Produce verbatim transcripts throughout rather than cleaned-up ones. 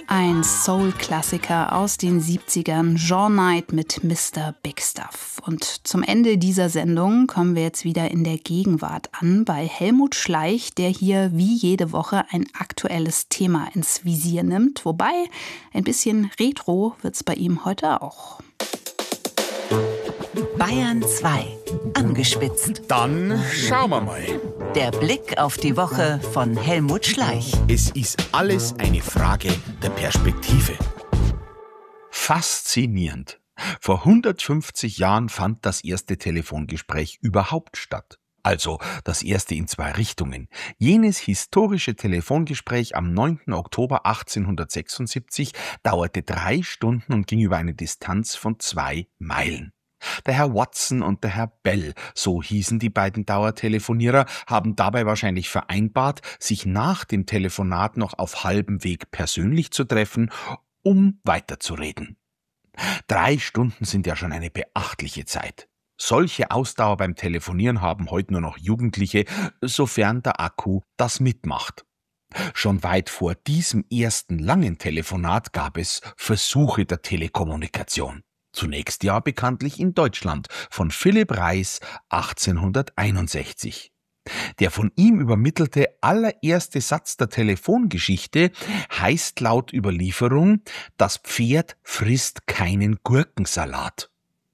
Ein Soul-Klassiker aus den siebzigern, Jean Knight mit Mister Big Stuff. Und zum Ende dieser Sendung kommen wir jetzt wieder in der Gegenwart an, bei Helmut Schleich, der hier wie jede Woche ein aktuelles Thema ins Visier nimmt. Wobei, ein bisschen Retro wird's bei ihm heute auch. Bayern zwei. Angespitzt. Dann schauen wir mal. Der Blick auf die Woche von Helmut Schleich. Es ist alles eine Frage der Perspektive. Faszinierend. Vor hundertfünfzig Jahren fand das erste Telefongespräch überhaupt statt. Also das erste in zwei Richtungen. Jenes historische Telefongespräch am neunten Oktober achtzehnhundertsechsundsiebzig dauerte drei Stunden und ging über eine Distanz von zwei Meilen. Der Herr Watson und der Herr Bell, so hießen die beiden Dauertelefonierer, haben dabei wahrscheinlich vereinbart, sich nach dem Telefonat noch auf halbem Weg persönlich zu treffen, um weiterzureden. Drei Stunden sind ja schon eine beachtliche Zeit. Solche Ausdauer beim Telefonieren haben heute nur noch Jugendliche, sofern der Akku das mitmacht. Schon weit vor diesem ersten langen Telefonat gab es Versuche der Telekommunikation. Zunächst ja bekanntlich in Deutschland von Philipp Reis achtzehnhunderteinundsechzig. Der von ihm übermittelte allererste Satz der Telefongeschichte heißt laut Überlieferung: Das Pferd frisst keinen Gurkensalat.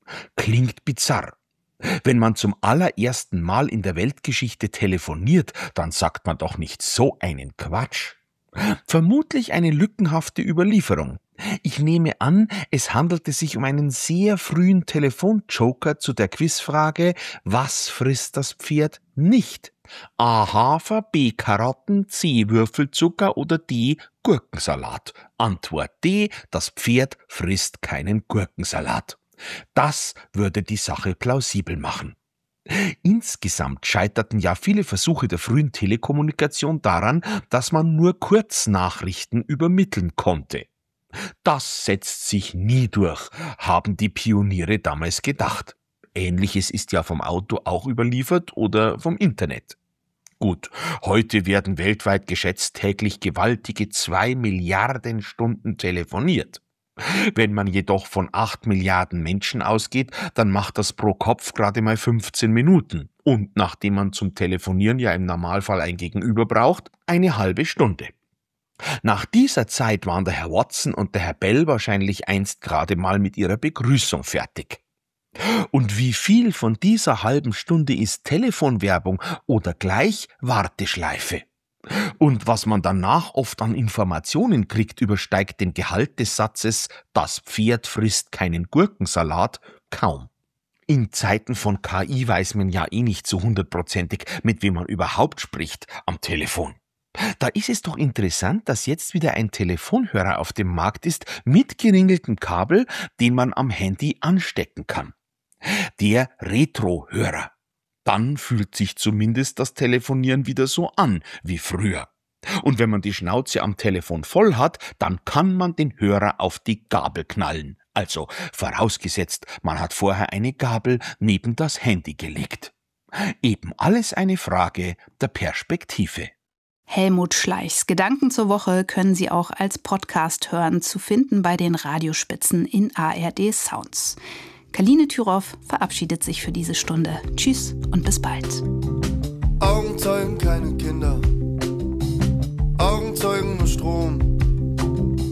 Klingt bizarr. Wenn man zum allerersten Mal in der Weltgeschichte telefoniert, dann sagt man doch nicht so einen Quatsch. Vermutlich eine lückenhafte Überlieferung. Ich nehme an, es handelte sich um einen sehr frühen Telefonjoker zu der Quizfrage: Was frisst das Pferd nicht? A. Hafer, B. Karotten, C. Würfelzucker oder D. Gurkensalat. Antwort D. Das Pferd frisst keinen Gurkensalat. Das würde die Sache plausibel machen. Insgesamt scheiterten ja viele Versuche der frühen Telekommunikation daran, dass man nur Kurznachrichten übermitteln konnte. Das setzt sich nie durch, haben die Pioniere damals gedacht. Ähnliches ist ja vom Auto auch überliefert oder vom Internet. Gut, heute werden weltweit geschätzt täglich gewaltige zwei Milliarden Stunden telefoniert. Wenn man jedoch von acht Milliarden Menschen ausgeht, dann macht das pro Kopf gerade mal fünfzehn Minuten. Und nachdem man zum Telefonieren ja im Normalfall ein Gegenüber braucht, eine halbe Stunde. Nach dieser Zeit waren der Herr Watson und der Herr Bell wahrscheinlich einst gerade mal mit ihrer Begrüßung fertig. Und wie viel von dieser halben Stunde ist Telefonwerbung oder gleich Warteschleife? Und was man danach oft an Informationen kriegt, übersteigt den Gehalt des Satzes: Das Pferd frisst keinen Gurkensalat kaum. In Zeiten von K I weiß man ja eh nicht so hundertprozentig, mit wem man überhaupt spricht am Telefon. Da ist es doch interessant, dass jetzt wieder ein Telefonhörer auf dem Markt ist mit geringeltem Kabel, den man am Handy anstecken kann. Der Retro-Hörer. Dann fühlt sich zumindest das Telefonieren wieder so an wie früher. Und wenn man die Schnauze am Telefon voll hat, dann kann man den Hörer auf die Gabel knallen. Also vorausgesetzt, man hat vorher eine Gabel neben das Handy gelegt. Eben alles eine Frage der Perspektive. Helmut Schleichs Gedanken zur Woche können Sie auch als Podcast hören, zu finden bei den Radiospitzen in A R D Sounds. Kaline Thüroff verabschiedet sich für diese Stunde. Tschüss und bis bald. Augenzeugen, keine Kinder. Augenzeugen, nur Strom.